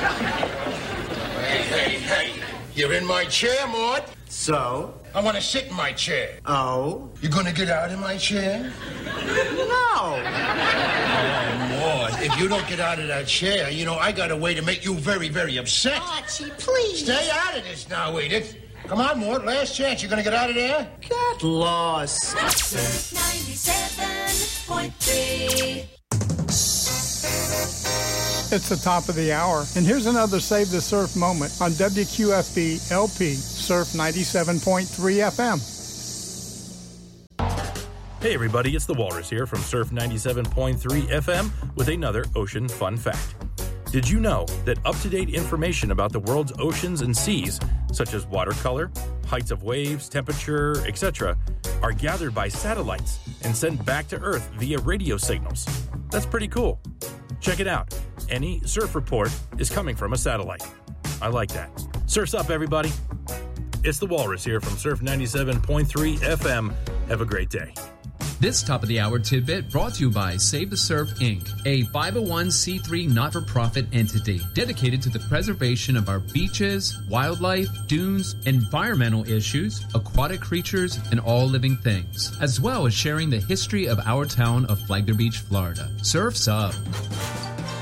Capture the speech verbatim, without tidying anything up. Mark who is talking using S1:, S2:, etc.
S1: Hey, hey, hey. You're in my chair, Mort.
S2: So?
S1: I want to sit in my chair.
S2: Oh?
S1: You going to get out of my chair?
S2: No.
S1: Oh, Mort, if you don't get out of that chair, you know, I got a way to make you very, very upset.
S3: Archie, please.
S1: Stay out of this now, Edith. Come on, Mort, last chance. You going to get out of there?
S2: Get lost.
S4: ninety-seven point three.
S5: It's the top of the hour, and here's another Save the Surf moment on W Q F B L P Surf ninety-seven point three F M.
S6: Hey everybody, it's the Walrus here from Surf ninety-seven point three F M with another ocean fun fact. Did you know that up-to-date information about the world's oceans and seas, such as water color, heights of waves, temperature, et cetera, are gathered by satellites and sent back to Earth via radio signals? That's pretty cool. Check it out. Any surf report is coming from a satellite. I like that. Surf's up, everybody. It's the Walrus here from Surf ninety-seven point three F M. Have a great day.
S7: This top-of-the-hour tidbit brought to you by Save the Surf, Incorporated, a five oh one c three not-for-profit entity dedicated to the preservation of our beaches, wildlife, dunes, environmental issues, aquatic creatures, and all living things, as well as sharing the history of our town of Flagler Beach, Florida. Surf's up.